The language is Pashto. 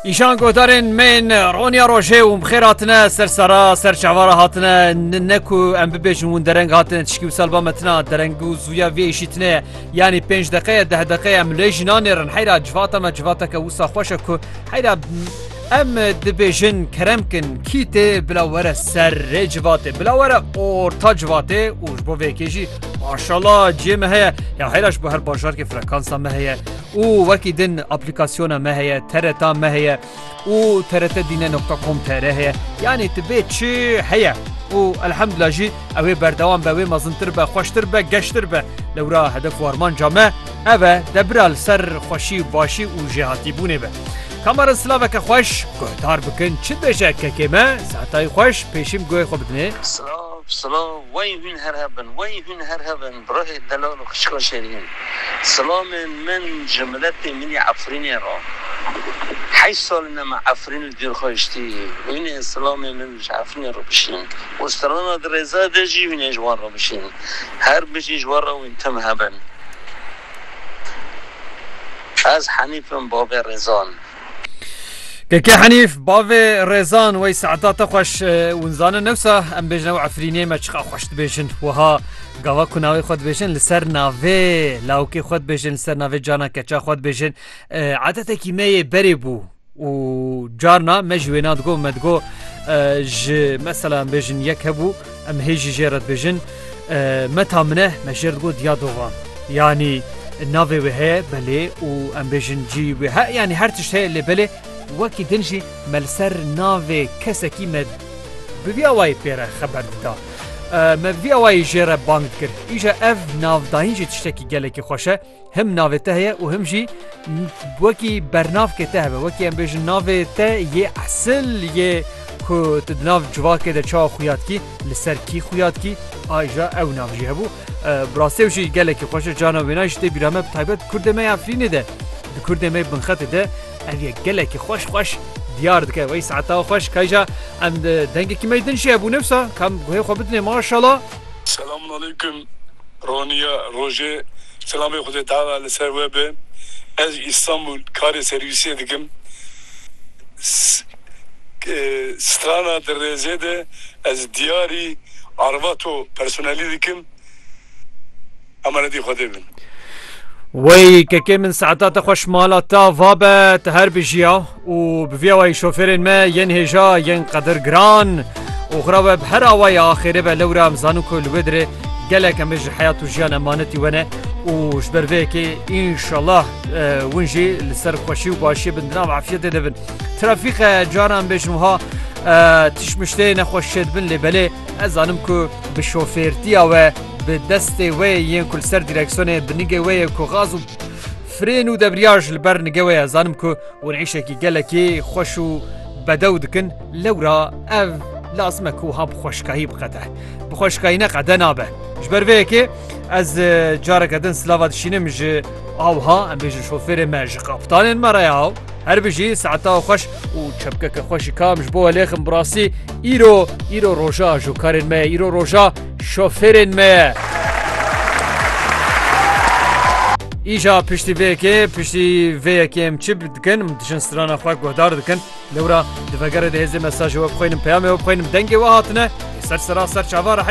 İşan godarên min Ronya Rojê û bixêr hatine sersera serçavara hatine neku em bibêjin hûn dereng hatine tişkî sal metina dereng û zûya vê îşîtine yanî 5 deqeye 10 deqeye em lê jî nanêrin heyra civata me civateke wisa xweş e ku heyra em dibêjin keremkin kîtê bila were serrê civatê bila were orta civatê û ji bo vêkê jî maşallah ciyê me heye ya heyra ji bo her bajarkê frekansa me heye û wekî din aplikasyona me heye TRT me heye û trtdîne.com.tr heye yanî tibê çi heye û elhemdullah jî ew ê berdewam be wê mezintir be xweştir be geştir be lewra hedef warmanca me ev e debira li ser xweşî başî û jêhatîbûnê be. Kamera slaveke xweş guhdar bikin çi dibêje kekê me saetayê xweş pêşîm guhê xwe bidinê. سلام وای هون هر هبن وای هون هر هبن برای دلال و خشکا شرین سلام من جملت منی عفرینی را 8 سال نما عفرین دیر خوشتی این سلام من عفرینی را بشین و استران درزا دجی وین جوار را بشین هر بجی جوار را وین تم هبن از حنیفم باب رزان كي حنيف بافي ريزان وي سعدات خوش ونزان نفسه ام بيجنو عفريني ما تشخا خوش بيجن وها غوا كناوي خود بيجن لسر نافي لاوكي خود بيجن لسر نافي جانا كچا خود بيجن عادته كيمي بريبو و جارنا مجوينات جو مدغو ج مثلا بيجن يكبو ام هيجي جيرت بيجن متامنه مجرد جو ديادوغا يعني نافي وهي بلي و ام بيجن جي وها يعني هر تشتي اللي بلي وکی دنجی ملسر ناوی کسکی مد بویا وای پیره خبر دادا مبویا وای جره بانگ کرد ایجا اف ناو داینجی تشتکی گلکی خوشه هم ناوی ته و هم جی وکی برناف که ته وکی ام بیجن ناوی ته یه اصل یه که تدناف جواکه ده چا خویاد کی لسر کی خویاد کی آیجا او ناو جی هبو براسته وشی گلکی خوشه جانا وینایش ده بیرامه تایبت کرده می افرینه ده کرده می بنخط ده اوی گلکی خوش دیار دکه وی ساعتا خوش کایجا ام دنگی کی میدن شی ابو نفسا کم گوی خو بدنی ماشاءالله. سلام علیکم رونیا روژه سلام خدا تعالی لسر وب از استانبول کار سرویسی دکم سترانا درزه ده از دیاری عرباتو پرسونالی دکم امانتی خدا بین وی که من ساعتات خوش مالاتا وابه تهر بجیا و بویا وی شوفرین ما ین هجا ین قدر گران و خرابه بهر آوای آخره به لورا مزانو کل ودره گلک امج حیات و جیان امانتی ونه و جبروه که انشالله ونجی لسر خوشی و باشی بندنا و عفیت دبن ترافیق جارم بجنوها تشمشته نخوش شد بن لبله از آنم که به شوفرتی و به دست وی ین کل سر دیرکسیون بنیگه وی کو غاز و فرین و دبریاج لبر نگه وی زانم که ونعیشه کی گلکی خوش و بدو دکن لورا او لازمه که هم خوشکایی بقده بخوشکایی نقده نابه جبر وی که از جاره کدن سلاوات شینم جه آوها ام بیجن شوفر ماج قبطان مرای آو هر بجی ساعتا خوش و چبکه که خوشی کامش بو لیخم براسی ایرو روژا جو کارن ما ایرو روژا شوفرن ما ایجا پشتی وی که ام چی بدکن مدشن سرانا خواه گهدار دکن لورا دفگره ده هزه مساج و بخوینم پیامه و بخوینم دنگی و هاتنه سر چاوار